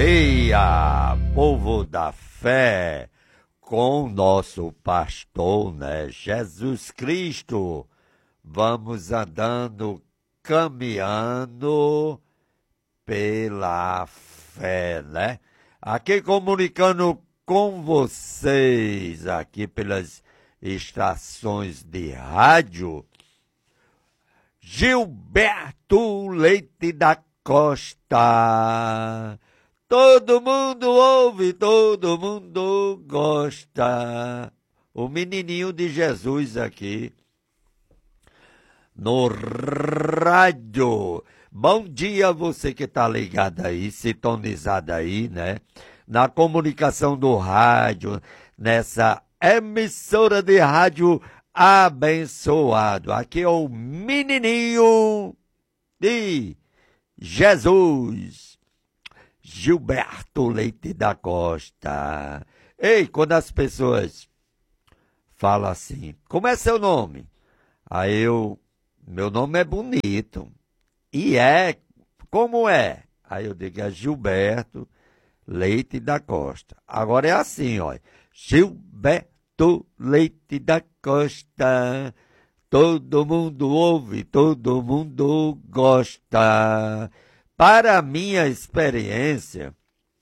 dia, povo da fé, com nosso pastor, né, Jesus Cristo. Vamos andando, caminhando pela fé, né? Aqui comunicando com vocês, aqui pelas estações de rádio, Gilberto Leite da Costa. Todo mundo ouve, todo mundo gosta. O menininho de Jesus aqui no rádio. Bom dia você que tá ligado aí, sintonizado aí, né? Na comunicação do rádio, nessa emissora de rádio abençoado. Aqui é o menininho de Jesus, Gilberto Leite da Costa. Ei, quando as pessoas falam assim, como é seu nome? Aí meu nome é bonito. E como é? Aí eu digo, é Gilberto Leite da Costa. Agora é assim, ó. Gilberto Leite da Costa. Todo mundo ouve, todo mundo gosta. Para minha experiência,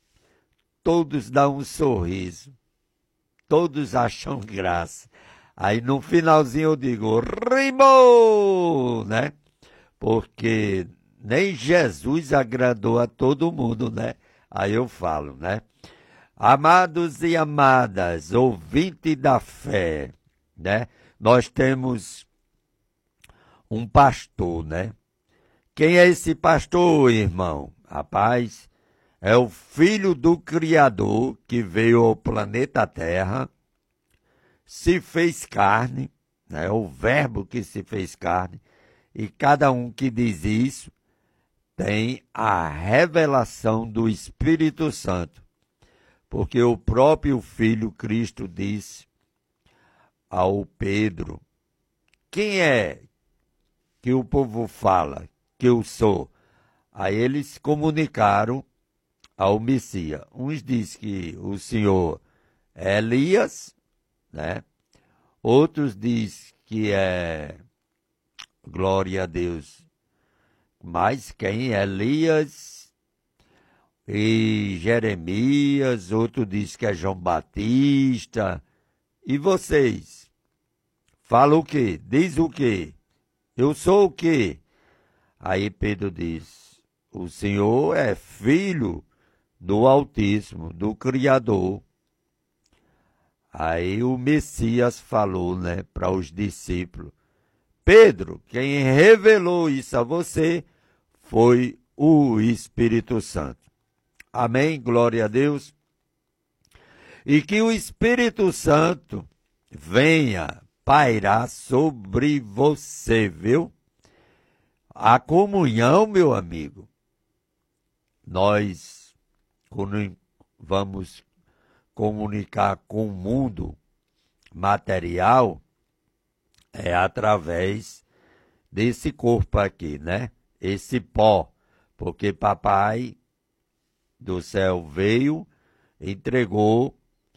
todos dão um sorriso. Todos acham graça. Aí no finalzinho eu digo, rimou, né? Porque nem Jesus agradou a todo mundo, né? Aí eu falo, né? Amados e amadas, ouvinte da fé, né? Nós temos um pastor, né? Quem é esse pastor, irmão? Rapaz, é o filho do Criador que veio ao planeta Terra, se fez carne, né? O verbo que se fez carne, e cada um que diz isso tem a revelação do Espírito Santo, porque o próprio Filho Cristo disse ao Pedro, quem é que o povo fala que eu sou? Aí eles comunicaram ao Messias. Uns dizem que o Senhor é Elias, né? Outros dizem que é, glória a Deus, mas quem? Elias e Jeremias, outro diz que é João Batista. E vocês? Falam o quê? Diz o quê? Eu sou o quê? Aí Pedro diz, o Senhor é filho do Altíssimo, do Criador. Aí o Messias falou, né, para os discípulos, Pedro, quem revelou isso a você foi o Espírito Santo. Amém? Glória a Deus. E que o Espírito Santo venha pairar sobre você, viu? A comunhão, meu amigo, nós, quando vamos comunicar com o mundo material, é através desse corpo aqui, né? Esse pó, porque papai do céu veio, entregou,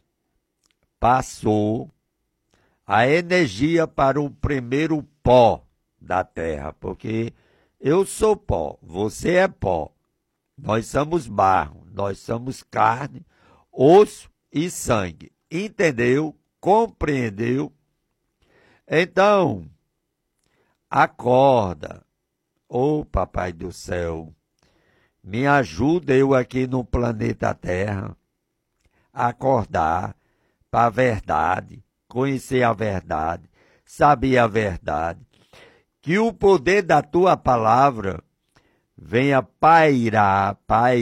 passou a energia para o primeiro pó da terra, porque eu sou pó, você é pó, nós somos barro, nós somos carne, osso e sangue. Entendeu? Compreendeu? Então, acorda, ô papai do céu, me ajuda eu aqui no planeta Terra a acordar para a verdade, conhecer a verdade, saber a verdade, que o poder da tua palavra venha pairar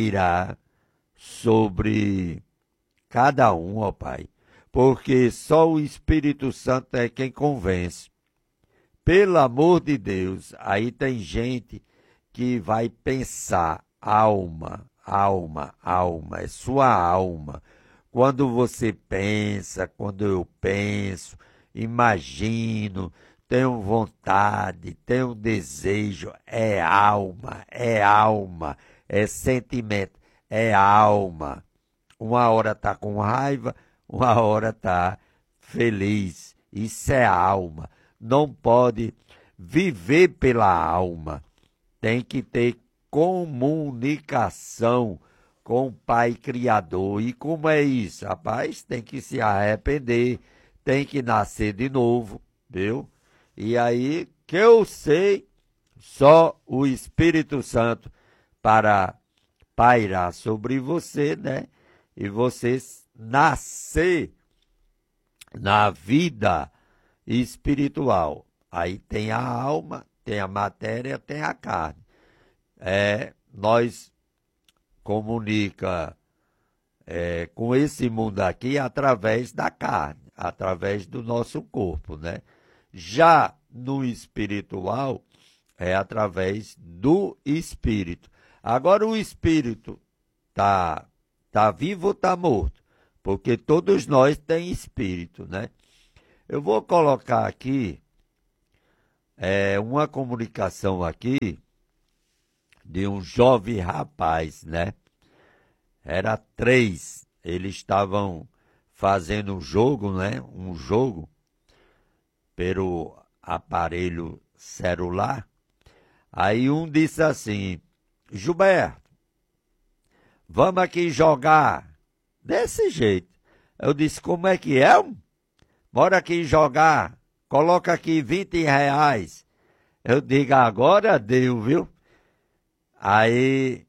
sobre cada um, ó Pai, porque só o Espírito Santo é quem convence. Pelo amor de Deus, aí tem gente que vai pensar, alma, é sua alma. Quando você pensa, quando eu penso, imagino, tenho vontade, tenho desejo, é alma, é sentimento, é alma. Uma hora está com raiva, uma hora está feliz. Isso é alma. Não pode viver pela alma. Tem que ter comunicação com o Pai Criador. E como é isso? Rapaz, tem que se arrepender, tem que nascer de novo, viu? E aí, que eu sei, só o Espírito Santo para pairar sobre você, né? E você nascer na vida espiritual. Aí tem a alma, tem a matéria, tem a carne. Nós comunica com esse mundo aqui através da carne, através do nosso corpo, né? Já no espiritual é através do espírito. Agora o espírito tá vivo ou tá morto? Porque todos nós tem espírito, né? Eu vou colocar aqui uma comunicação aqui de um jovem rapaz, né? Era 3. Eles estavam fazendo um jogo, né? Um jogo pelo aparelho celular. Aí um disse assim: Gilberto, vamos aqui jogar. Desse jeito. Eu disse: como é que é? Bora aqui jogar. Coloca aqui R$ 20. Eu digo: agora deu, viu? Aí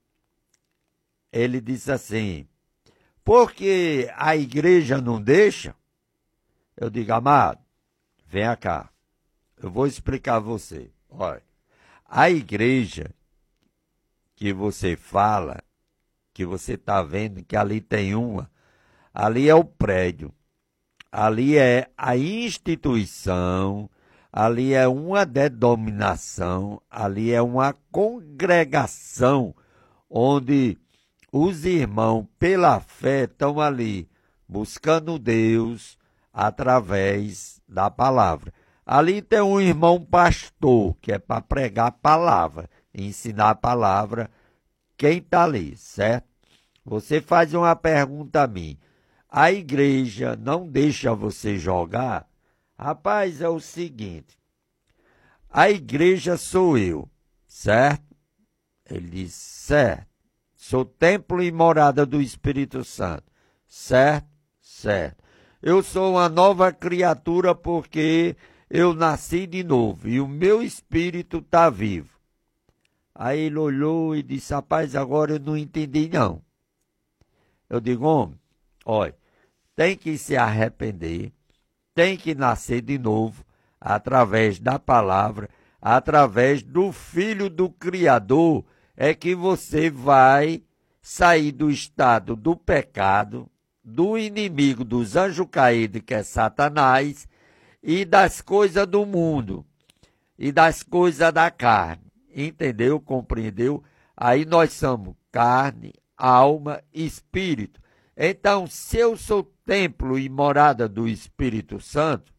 ele disse assim: porque a igreja não deixa? Eu digo: amado, venha cá. Eu vou explicar a você. Olha, a igreja que você fala, que você está vendo que ali tem uma, ali é o prédio, ali é a instituição, ali é uma denominação, ali é uma congregação onde os irmãos, pela fé, estão ali buscando Deus através da palavra. Ali tem um irmão pastor, que é para pregar a palavra, ensinar a palavra, quem está ali, certo? Você faz uma pergunta a mim: a igreja não deixa você jogar? Rapaz, é o seguinte, a igreja sou eu, certo? Ele diz: certo. Sou templo e morada do Espírito Santo. Certo? Certo. Eu sou uma nova criatura porque eu nasci de novo e o meu espírito está vivo. Aí ele olhou e disse: rapaz, agora eu não entendi não. Eu digo: homem, olha, tem que se arrepender, tem que nascer de novo através da palavra, através do Filho do Criador, é que você vai sair do estado do pecado, do inimigo dos anjos caídos, que é Satanás, e das coisas do mundo, e das coisas da carne. Entendeu? Compreendeu? Aí nós somos carne, alma e espírito. Então, se eu sou templo e morada do Espírito Santo,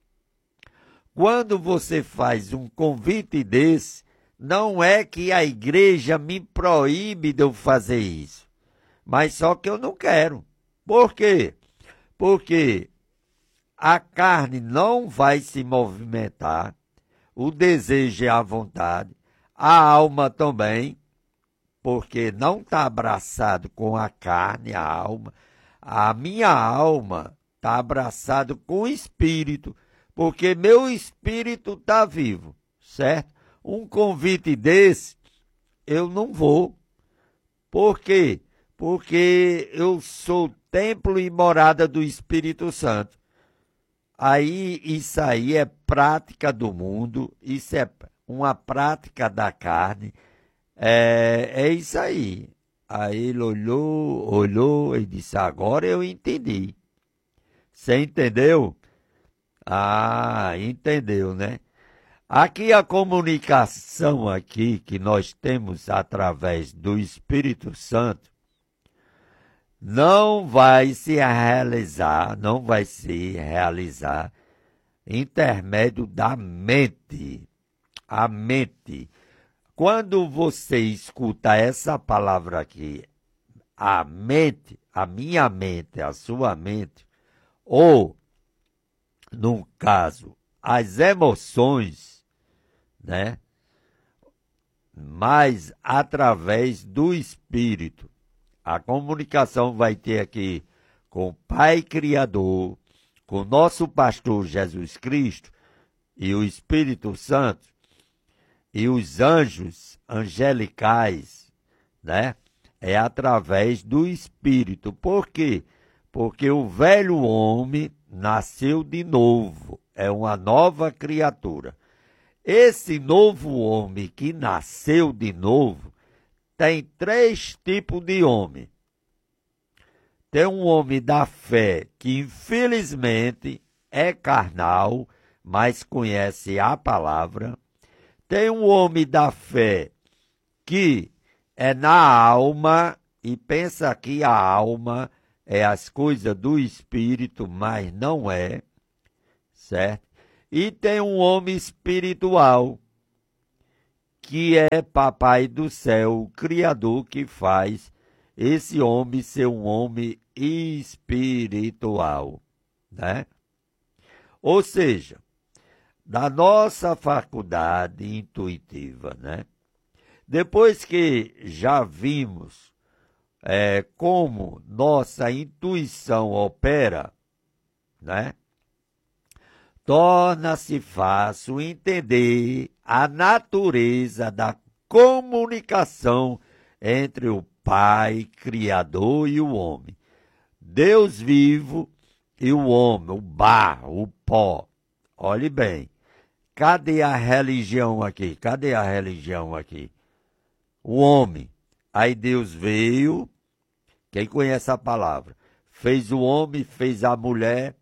quando você faz um convite desse, não é que a igreja me proíbe de eu fazer isso, mas só que eu não quero. Por quê? Porque a carne não vai se movimentar, o desejo é a vontade, a alma também, porque não está abraçado com a carne, a alma. A minha alma está abraçado com o espírito, porque meu espírito está vivo, certo? Um convite desse, eu não vou. Por quê? Porque eu sou templo e morada do Espírito Santo. Aí, isso aí é prática do mundo, isso é uma prática da carne, é isso aí. Aí ele olhou e disse: agora eu entendi. Você entendeu? Ah, entendeu, né? Aqui a comunicação aqui que nós temos através do Espírito Santo não vai se realizar intermédio da mente. A mente. Quando você escuta essa palavra aqui, a mente, a minha mente, a sua mente, ou, num caso, as emoções, né? Mas através do Espírito. A comunicação vai ter aqui com o Pai Criador, com o nosso pastor Jesus Cristo e o Espírito Santo e os anjos angelicais, né? É através do Espírito. Por quê? Porque o velho homem nasceu de novo, é uma nova criatura. Esse novo homem que nasceu de novo tem 3 tipos de homem. Tem um homem da fé que infelizmente é carnal, mas conhece a palavra. Tem um homem da fé que é na alma e pensa que a alma é as coisas do espírito, mas não é, certo? E tem um homem espiritual, que é Papai do Céu, o Criador, que faz esse homem ser um homem espiritual, né? Ou seja, da nossa faculdade intuitiva, né? Depois que já vimos como nossa intuição opera, né? Torna-se fácil entender a natureza da comunicação entre o Pai, Criador e o homem. Deus vivo e o homem, o barro, o pó. Olhe bem, cadê a religião aqui? Cadê a religião aqui? O homem. Aí Deus veio, quem conhece a palavra, fez o homem, fez a mulher,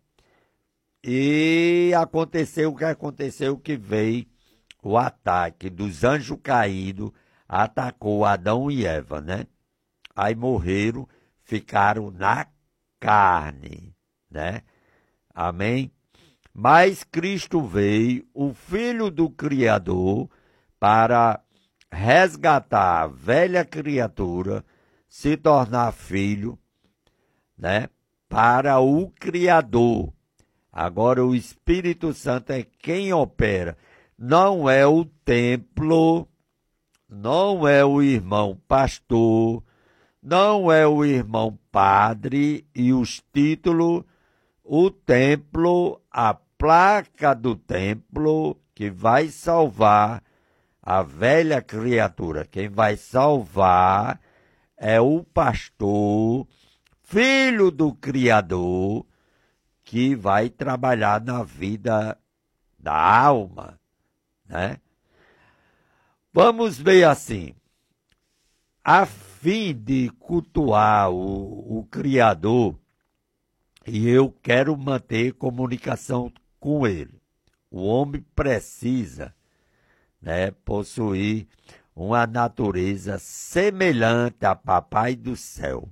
e aconteceu o que aconteceu, que veio o ataque dos anjos caídos, atacou Adão e Eva, né? Aí morreram, ficaram na carne, né? Amém? Mas Cristo veio, o Filho do Criador, para resgatar a velha criatura, se tornar filho, né? Para o Criador. Agora o Espírito Santo é quem opera. Não é o templo, não é o irmão pastor, não é o irmão padre e os títulos, o templo, a placa do templo que vai salvar a velha criatura. Quem vai salvar é o pastor, filho do Criador, que vai trabalhar na vida da alma, né? Vamos ver assim, a fim de cultuar o Criador, e eu quero manter comunicação com ele. O homem precisa, né, possuir uma natureza semelhante a Papai do Céu.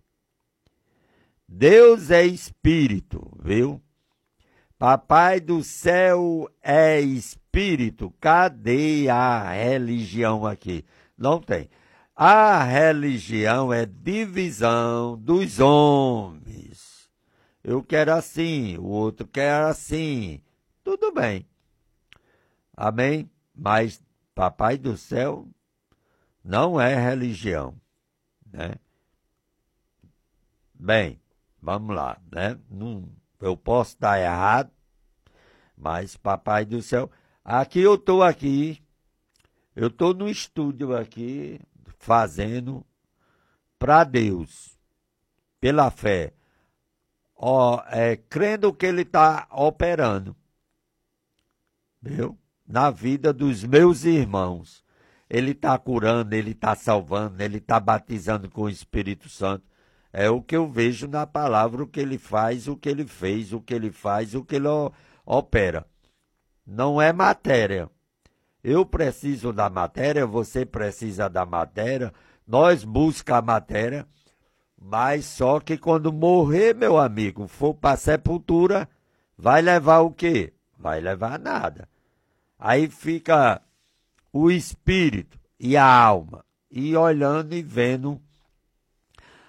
Deus é espírito, viu? Papai do Céu é espírito. Cadê a religião aqui? Não tem. A religião é divisão dos homens. Eu quero assim, o outro quer assim. Tudo bem. Amém? Mas Papai do Céu não é religião, né? Bem, vamos lá, né? Eu posso estar errado, mas Papai do Céu... Aqui eu estou no estúdio aqui, fazendo para Deus, pela fé, crendo que Ele está operando, viu? Na vida dos meus irmãos. Ele está curando, Ele está salvando, Ele está batizando com o Espírito Santo. É o que eu vejo na palavra, o que Ele faz, o que Ele fez, o que Ele faz, o que Ele opera. Não é matéria. Eu preciso da matéria, você precisa da matéria, nós buscamos a matéria, mas só que quando morrer, meu amigo, for para a sepultura, vai levar o quê? Vai levar nada. Aí fica o espírito e a alma, e olhando e vendo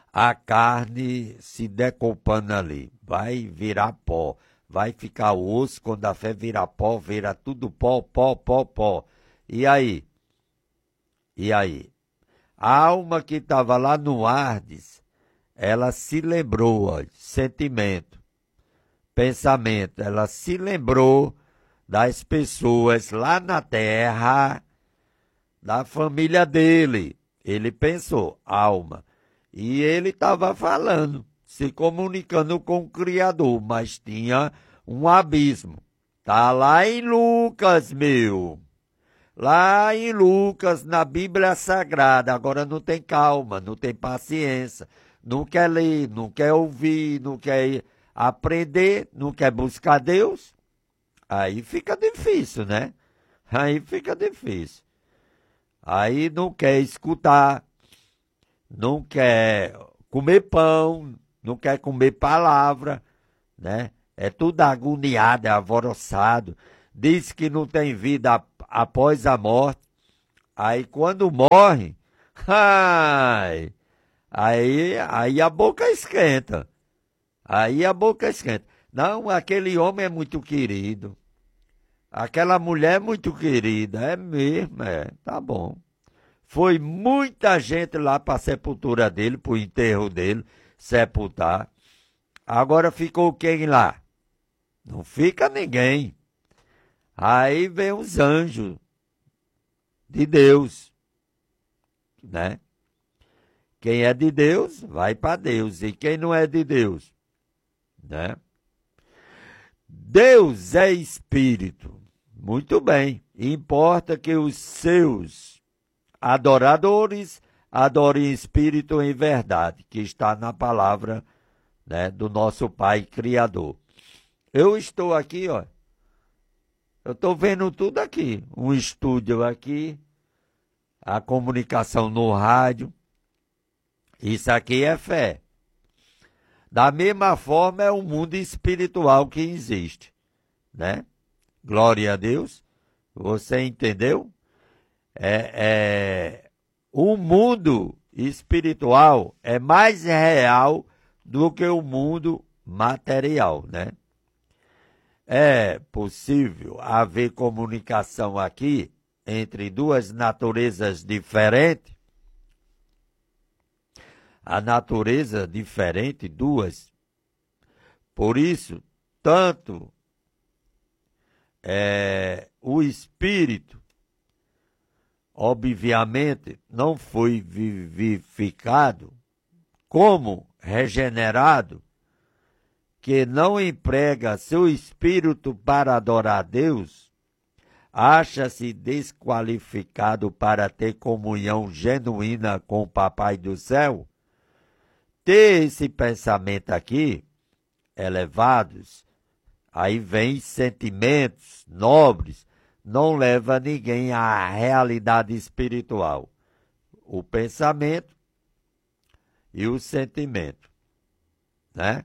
a carne se decompondo ali, vai virar pó, vai ficar osso, quando a fé vira pó, vira tudo pó, pó, pó, pó. E aí? E aí? A alma que estava lá no Hades, ela se lembrou, ó, sentimento, pensamento, ela se lembrou das pessoas lá na terra, da família dele. Ele pensou, alma. E ele estava falando, se comunicando com o Criador, mas tinha um abismo. Tá lá em Lucas, meu. Lá em Lucas, na Bíblia Sagrada. Agora não tem calma, não tem paciência. Não quer ler, não quer ouvir, não quer aprender, não quer buscar Deus. Aí fica difícil, né? Aí fica difícil. Aí não quer escutar, não quer comer pão, não quer comer palavra, né? É tudo agoniado, é alvoroçado. Diz que não tem vida após a morte. Aí quando morre, ai, aí a boca esquenta. Aí a boca esquenta. Não, aquele homem é muito querido. Aquela mulher é muito querida. É mesmo, tá bom. Foi muita gente lá para a sepultura dele, para o enterro dele, sepultar. Agora ficou quem lá? Não fica ninguém. Aí vem os anjos de Deus, né? Quem é de Deus, vai para Deus. E quem não é de Deus, né? Deus é espírito. Muito bem. Importa que os seus adoradores adorem em espírito e em verdade, que está na palavra, né, do nosso Pai Criador. Eu estou aqui, ó. Eu estou vendo tudo aqui. Um estúdio aqui, a comunicação no rádio. Isso aqui é fé. Da mesma forma é o mundo espiritual que existe, né? Glória a Deus. Você entendeu? O mundo espiritual é mais real do que o mundo material, né? É possível haver comunicação aqui entre duas naturezas diferentes. A natureza diferente, duas. Por isso, tanto o espírito, obviamente, não foi vivificado como regenerado, que não emprega seu espírito para adorar a Deus, acha-se desqualificado para ter comunhão genuína com o Papai do Céu. Ter esse pensamento aqui, elevados, aí vem sentimentos nobres, não leva ninguém à realidade espiritual. O pensamento e o sentimento, né?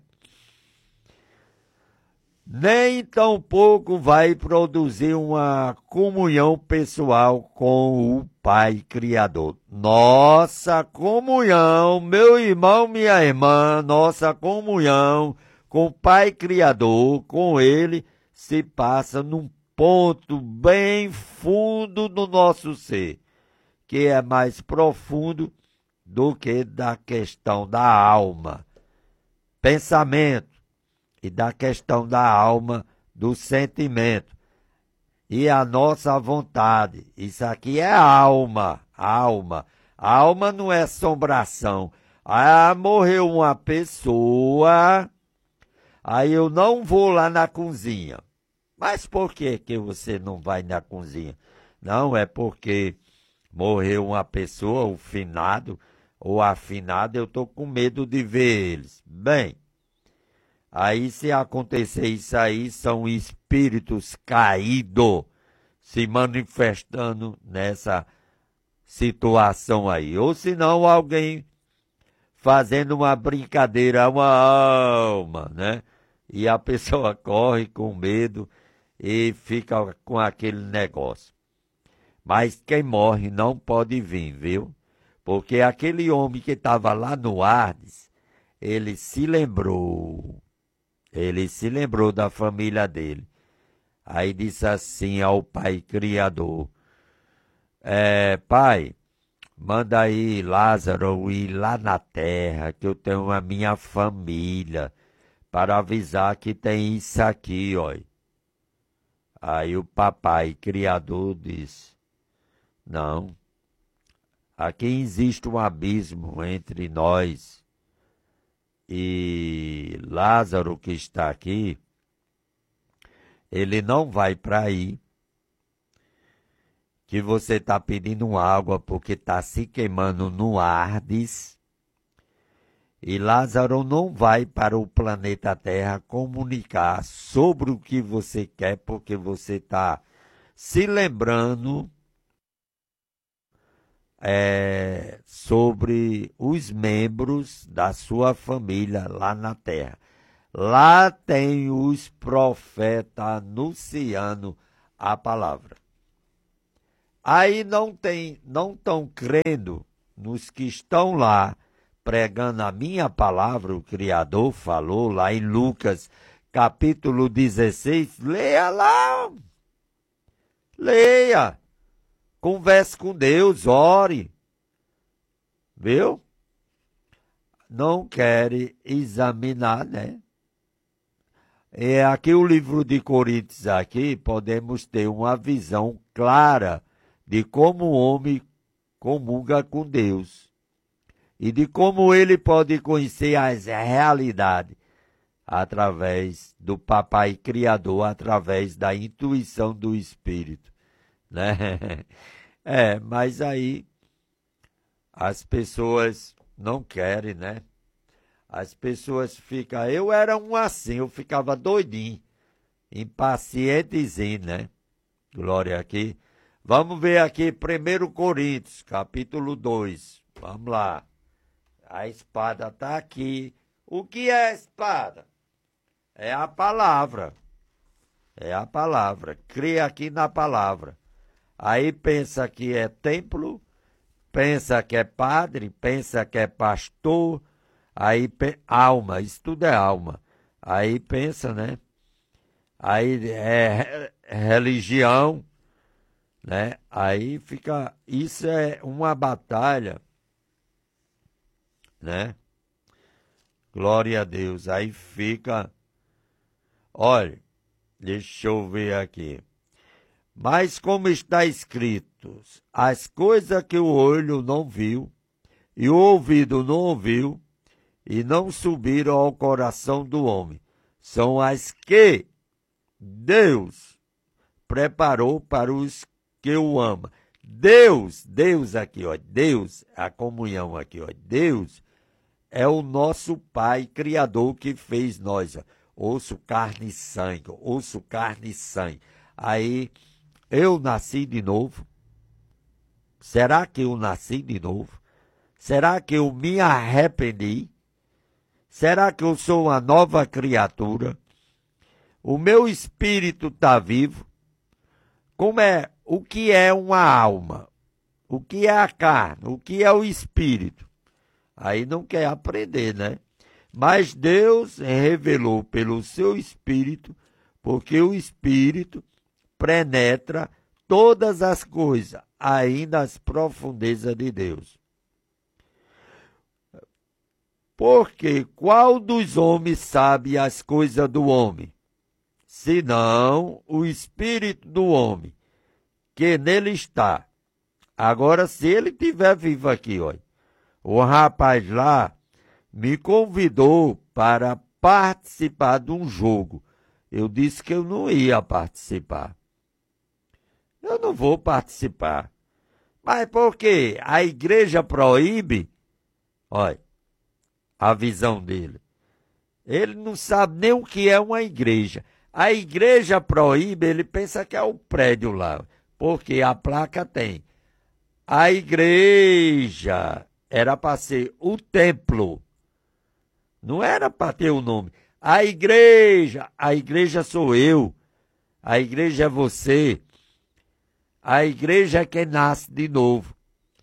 Nem tampouco vai produzir uma comunhão pessoal com o Pai Criador. Nossa comunhão, meu irmão, minha irmã, nossa comunhão com o Pai Criador, com Ele, se passa num ponto bem fundo do nosso ser, que é mais profundo do que da questão da alma, pensamento, e da questão da alma, do sentimento. E a nossa vontade. Isso aqui é alma, alma. Alma não é assombração. Ah, morreu uma pessoa, aí eu não vou lá na cozinha. Mas por que você não vai na cozinha? Não, é porque morreu uma pessoa, o finado ou afinado, eu estou com medo de ver eles. Bem, aí, se acontecer isso aí, são espíritos caídos se manifestando nessa situação aí. Ou senão alguém fazendo uma brincadeira, uma alma, né? E a pessoa corre com medo e fica com aquele negócio. Mas quem morre não pode vir, viu? Porque aquele homem que estava lá no Hades, ele se lembrou da família dele. Aí disse assim ao Pai Criador: Pai, manda aí Lázaro ir lá na terra, que eu tenho a minha família, para avisar que tem isso aqui, ó. Aí o Papai Criador disse: não, aqui existe um abismo entre nós e Lázaro que está aqui, ele não vai para aí, que você está pedindo água porque está se queimando no Hades, e Lázaro não vai para o planeta Terra comunicar sobre o que você quer, porque você está se lembrando sobre os membros da sua família lá na Terra. Lá tem os profetas anunciando a palavra. Aí não estão crendo nos que estão lá pregando a minha palavra. O Criador falou lá em Lucas capítulo 16. Leia lá. Leia. Converse com Deus, ore. Viu? Não querem examinar, né? É aqui o livro de Coríntios, aqui podemos ter uma visão clara de como o homem comunga com Deus e de como ele pode conhecer as realidades através do Papai Criador, através da intuição do Espírito, né? Mas aí as pessoas não querem, né? As pessoas ficam... Eu era um assim, eu ficava doidinho, impacientezinho, né? Glória aqui. Vamos ver aqui 1 Coríntios, capítulo 2. Vamos lá. A espada está aqui. O que é a espada? É a palavra. É a palavra. Crê aqui na palavra. Aí pensa que é templo, pensa que é padre, pensa que é pastor... Aí, alma, isso tudo é alma. Aí pensa, né? Aí é religião, né? Aí fica, isso é uma batalha, né? Glória a Deus. Aí fica, olha, deixa eu ver aqui. Mas como está escrito, as coisas que o olho não viu e o ouvido não ouviu, e não subiram ao coração do homem, são as que Deus preparou para os que o amam. Deus aqui, ó, Deus, a comunhão aqui, ó, Deus é o nosso Pai Criador que fez nós, ó, osso, carne e sangue, osso, carne e sangue. Aí, eu nasci de novo. Será que eu nasci de novo? Será que eu me arrependi? Será que eu sou uma nova criatura? O meu espírito está vivo? O que é uma alma? O que é a carne? O que é o espírito? Aí não quer aprender, né? Mas Deus revelou pelo seu espírito, porque o espírito penetra todas as coisas, ainda as profundezas de Deus. Porque qual dos homens sabe as coisas do homem, senão o espírito do homem, que nele está? Agora, se ele estiver vivo aqui, olha, o rapaz lá me convidou para participar de um jogo. Eu disse que eu não ia participar. Eu não vou participar. Mas por quê? A igreja proíbe? Olha, a visão dele. Ele não sabe nem o que é uma igreja. A igreja proíbe, ele pensa que é o prédio lá, porque a placa tem. A igreja era para ser o templo. Não era para ter o nome. A igreja sou eu. A igreja é você. A igreja é quem nasce de novo.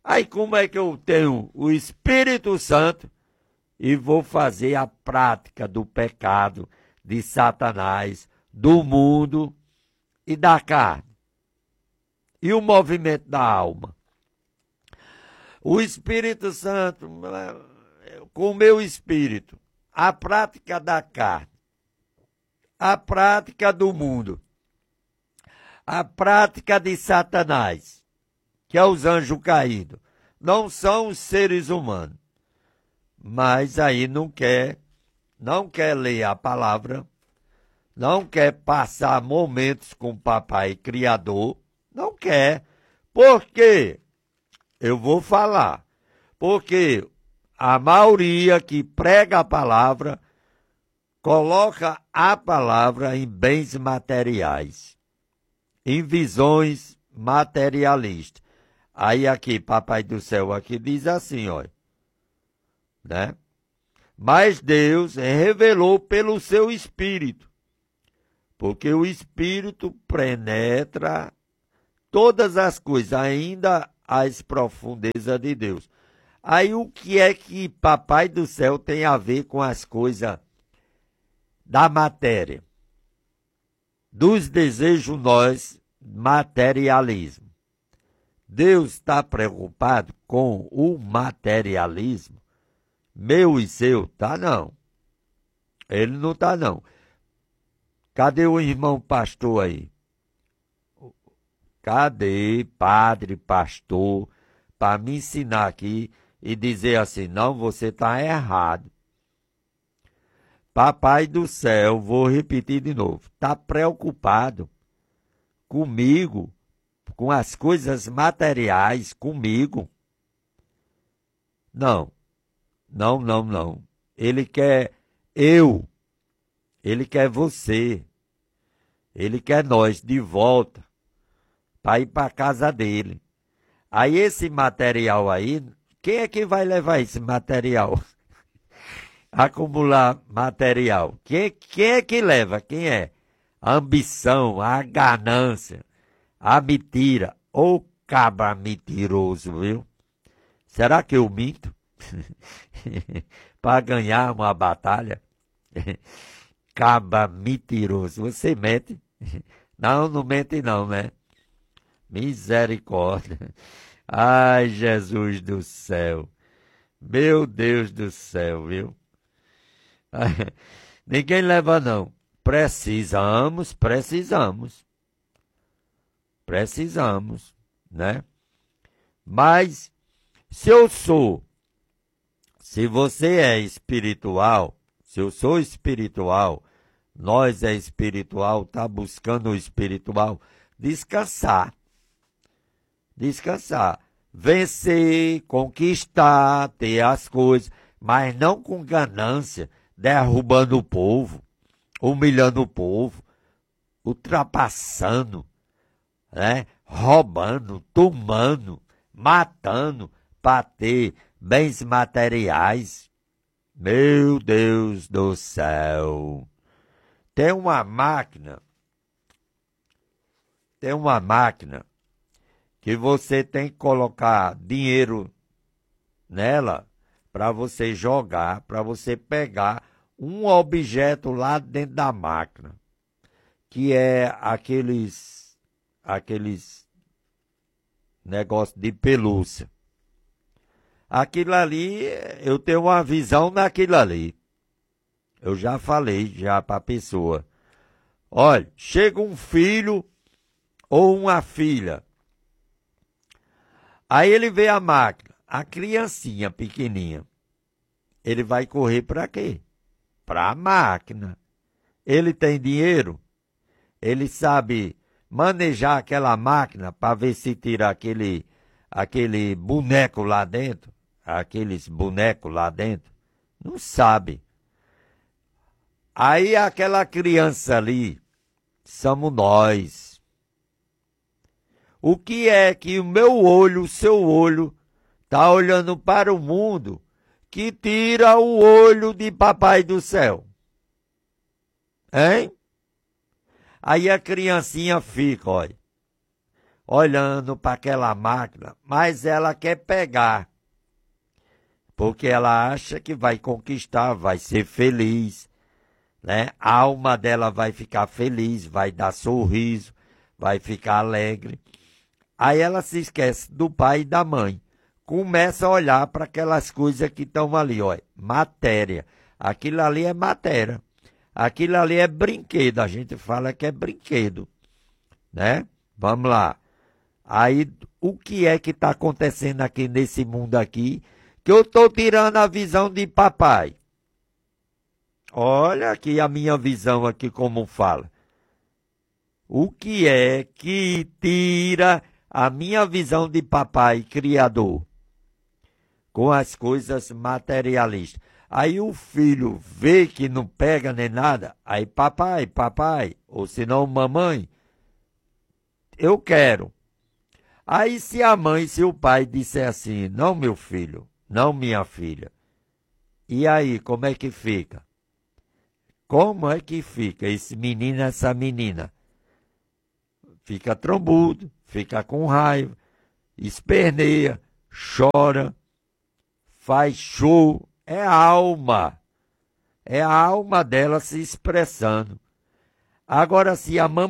Aí como é que eu tenho o Espírito Santo e vou fazer a prática do pecado de Satanás, do mundo e da carne? E o movimento da alma? O Espírito Santo, com o meu espírito, a prática da carne, a prática do mundo, a prática de Satanás, que é os anjos caídos, não são os seres humanos. Mas aí não quer ler a palavra, não quer passar momentos com o Papai Criador, não quer. Por quê? Eu vou falar. Porque a maioria que prega a palavra coloca a palavra em bens materiais, em visões materialistas. Aí aqui, Papai do Céu, aqui diz assim, olha, né? Mas Deus revelou pelo seu Espírito, porque o Espírito penetra todas as coisas, ainda as profundezas de Deus. Aí o que é que Papai do Céu tem a ver com as coisas da matéria? Dos desejos nós, materialismo. Deus está preocupado com o materialismo? Meu e seu, tá não. Ele não tá não. Cadê o irmão pastor aí? Cadê padre, pastor, para me ensinar aqui e dizer assim, não, você está errado. Papai do Céu, vou repetir de novo, está preocupado comigo, com as coisas materiais, comigo? Não. Ele quer eu, ele quer você, ele quer nós de volta para ir para a casa dele. Aí esse material aí, quem é que vai levar esse material? Acumular material. Quem é que leva? Quem é? A ambição, a ganância, a mentira. Ô cabra mentiroso, viu? Será que eu minto? Para ganhar uma batalha? Cabra mentiroso. Você mente? Não, não mente não, né? Misericórdia. Ai, Jesus do céu. Meu Deus do céu, viu? Ninguém leva não. Precisamos, né? Mas se você é espiritual, se eu sou espiritual, nós é espiritual, tá buscando o espiritual, descansar, vencer, conquistar, ter as coisas, mas não com ganância, derrubando o povo, humilhando o povo, ultrapassando, né? Roubando, tomando, matando, para ter bens materiais. Meu Deus do céu! Tem uma máquina que você tem que colocar dinheiro nela para você jogar, para você pegar um objeto lá dentro da máquina, que é aqueles negócios de pelúcia. Aquilo ali, eu tenho uma visão naquilo ali. Eu já falei para a pessoa. Olha, chega um filho ou uma filha. Aí ele vê a máquina, a criancinha pequenininha. Ele vai correr para quê? Para a máquina. Ele tem dinheiro? Ele sabe manejar aquela máquina para ver se tira aquele boneco lá dentro? Aqueles bonecos lá dentro? Não sabe. Aí aquela criança ali, somos nós. O que é que o meu olho, o seu olho, está olhando para o mundo que tira o olho de Papai do Céu? Hein? Aí a criancinha fica, olha. olhando para aquela máquina, mas ela quer pegar, porque ela acha que vai conquistar, vai ser feliz, né? A alma dela vai ficar feliz, vai dar sorriso, vai ficar alegre. Aí ela se esquece do pai e da mãe. Começa a olhar para aquelas coisas que estão ali, ó, matéria. Aquilo ali é matéria. Aquilo ali é brinquedo. A gente fala que é brinquedo, né? Vamos lá. Aí, o que é que está acontecendo aqui nesse mundo aqui? Que eu estou tirando a visão de papai. Olha aqui a minha visão aqui como fala. O que é que tira a minha visão de papai criador? Com as coisas materialistas. Aí o filho vê que não pega nem nada, aí papai, ou se não mamãe, eu quero. Aí se a mãe, se o pai disser assim, não meu filho, não minha filha, e aí como é que fica? Como é que fica esse menino, essa menina? Fica trombudo, fica com raiva, esperneia, chora, faz show, é a alma. É a alma dela se expressando. Agora, se a mamãe